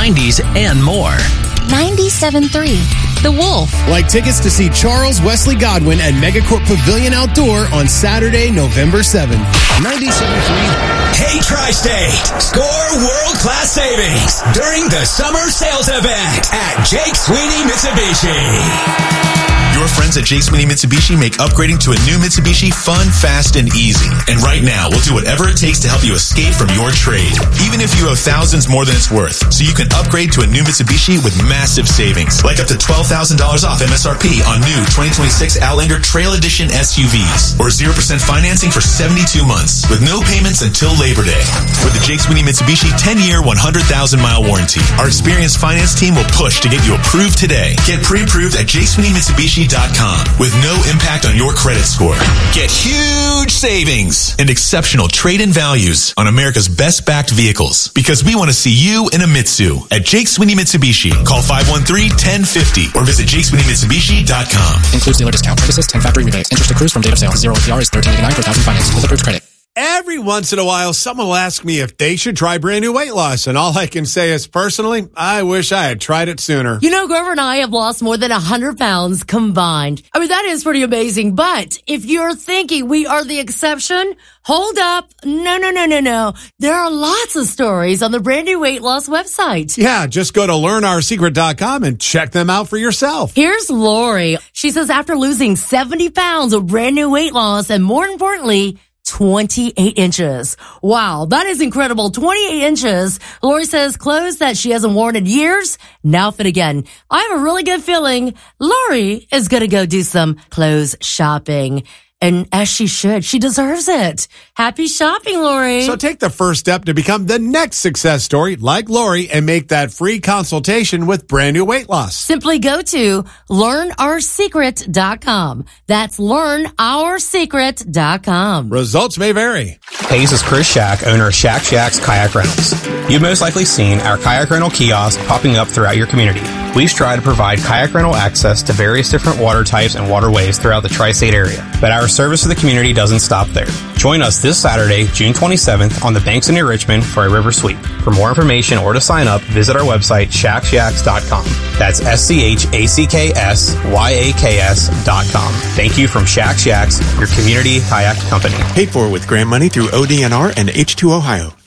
90s, and more. 97.3 The Wolf. Like tickets to see Charles Wesley Godwin at Megacorp Pavilion Outdoor on Saturday, November 7th. 97.3. Hey, Tri-State, score world-class savings during the summer sales event at Jake Sweeney Mitsubishi. Your friends at Jake Sweeney Mitsubishi make upgrading to a new Mitsubishi fun, fast, and easy. And right now, we'll do whatever it takes to help you escape from your trade, even if you owe thousands more than it's worth. So you can upgrade to a new Mitsubishi with massive savings, like up to $12,000 off MSRP on new 2026 Outlander Trail Edition SUVs, or 0% financing for 72 months, with no payments until Labor Day. With the Jake Sweeney Mitsubishi 10-year, 100,000-mile warranty, our experienced finance team will push to get you approved today. Get pre-approved at JakeSweeneyMitsubishi.com with no impact on your credit score. Get huge savings and exceptional trade-in values on America's best-backed vehicles, because we want to see you in a Mitsu at Jake Sweeney Mitsubishi. Call 513-1050 or visit JakeSweeneyMitsubishi.com. Includes dealer discount. Purchases 10 factory rebates. Interest accrues from date of sale. 0 APR is $13.89 per thousand financed with approved credit. Every once in a while, someone will ask me if they should try brand new weight loss. And all I can say is, personally, I wish I had tried it sooner. You know, Grover and I have lost more than 100 pounds combined. I mean, that is pretty amazing. But if you're thinking we are the exception, hold up. No. There are lots of stories on the brand new weight loss website. Yeah, just go to learnoursecret.com and check them out for yourself. Here's Lori. She says after losing 70 pounds of brand new weight loss, and more importantly, 28 inches. Wow, that is incredible. 28 inches. Lori says clothes that she hasn't worn in years now fit again. I have a really good feeling Lori is going to go do some clothes shopping. And as she should, she deserves it. Happy shopping, Lori. So take the first step to become the next success story like Lori and make that free consultation with brand new weight loss. Simply go to learnoursecret.com. That's learnoursecret.com. Results may vary. Hey, this is Chris Shack, owner of Shack Shack's Kayak Rentals. You've most likely seen our kayak rental kiosk popping up throughout your community. We strive to provide kayak rental access to various different water types and waterways throughout the Tri-State area. But our service to the community doesn't stop there. Join us this Saturday, June 27th on the banks in New Richmond for a river sweep. For more information or to sign up, visit our website, shackshacks.com. That's SCHACKSYAKS.com. Thank you from Shack Shacks, your community kayak company. Paid for with grant money through ODNR and H2 Ohio.